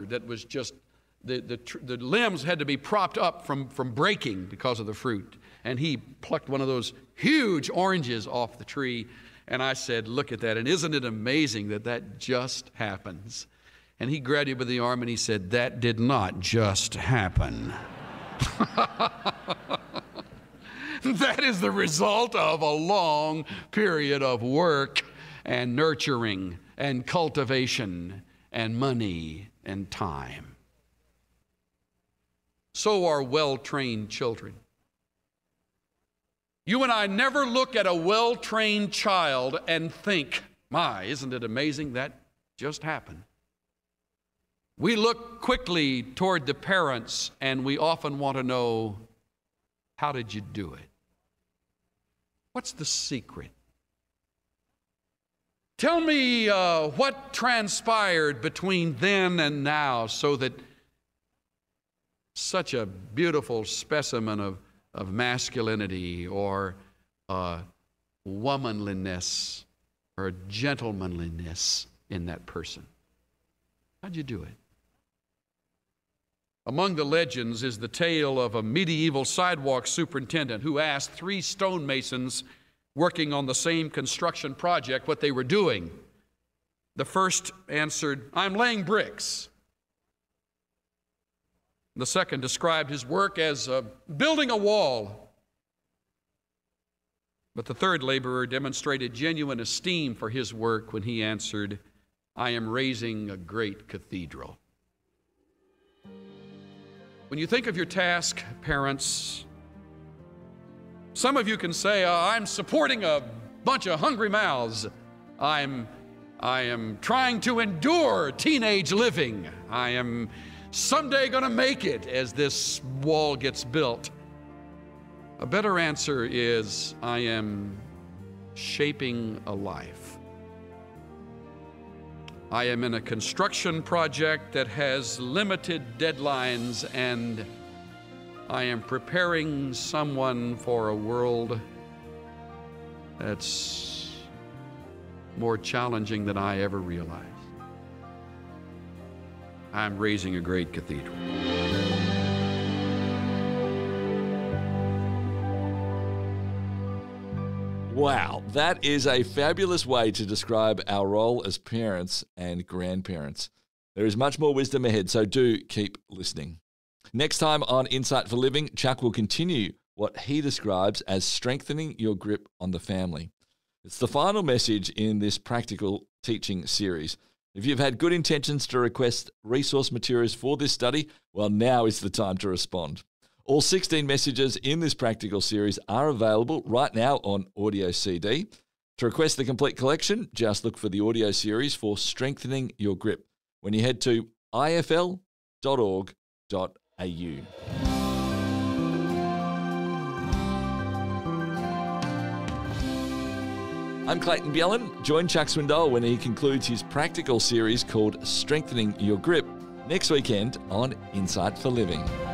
that was just, the limbs had to be propped up from breaking because of the fruit. And he plucked one of those huge oranges off the tree. And I said, look at that. And isn't it amazing that that just happens? And he grabbed me by the arm and he said, that did not just happen. That is the result of a long period of work and nurturing and cultivation and money and time. So are well-trained children. You and I never look at a well-trained child and think, my, isn't it amazing that just happened? We look quickly toward the parents and we often want to know, how did you do it? What's the secret? Tell me what transpired between then and now so that such a beautiful specimen of masculinity or womanliness or gentlemanliness in that person. How'd you do it? Among the legends is the tale of a medieval sidewalk superintendent who asked 3 stonemasons working on the same construction project what they were doing. The first answered, I'm laying bricks. The second described his work as building a wall. But the third laborer demonstrated genuine esteem for his work when he answered, I am raising a great cathedral. When you think of your task, parents, some of you can say, I'm supporting a bunch of hungry mouths. I am trying to endure teenage living. I am someday going to make it as this wall gets built. A better answer is, I am shaping a life. I am in a construction project that has limited deadlines, and I am preparing someone for a world that's more challenging than I ever realized. I'm raising a great cathedral. Wow, that is a fabulous way to describe our role as parents and grandparents. There is much more wisdom ahead, so do keep listening. Next time on Insight for Living, Chuck will continue what he describes as strengthening your grip on the family. It's the final message in this practical teaching series. If you've had good intentions to request resource materials for this study, well, now is the time to respond. All 16 messages in this practical series are available right now on audio CD. To request the complete collection, just look for the audio series for Strengthening Your Grip when you head to ifl.org.au. I'm Clayton Bjelland. Join Chuck Swindoll when he concludes his practical series called Strengthening Your Grip next weekend on Insight for Living.